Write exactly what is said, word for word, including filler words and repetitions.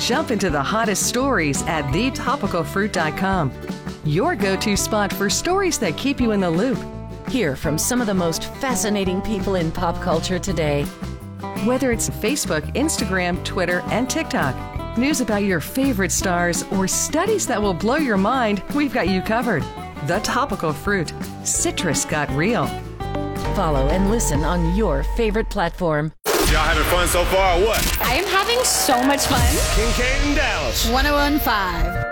Jump into the hottest stories at the topical fruit dot com. Your go-to spot for stories that keep you in the loop. Hear from some of the most fascinating people in pop culture today. Whether it's Facebook, Instagram, Twitter, and TikTok, news about your favorite stars, or studies that will blow your mind, we've got you covered. The Topical Fruit. Citrus got real. Follow and listen on your favorite platform. Y'all having fun so far or what? I am having so much fun. Kincaid and Dallas. one oh one point five